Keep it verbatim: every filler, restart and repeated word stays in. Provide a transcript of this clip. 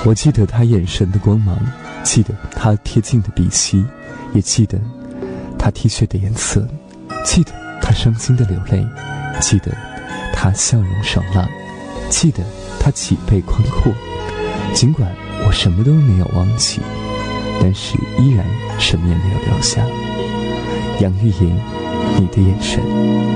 我记得他眼神的光芒，记得他贴近的鼻息，也记得他 T 恤的颜色，记得他伤心的流泪，记得他笑容爽朗，记得他脊背宽阔。尽管我什么都没有忘记，但是依然什么也没有留下。杨钰莹，你的眼神。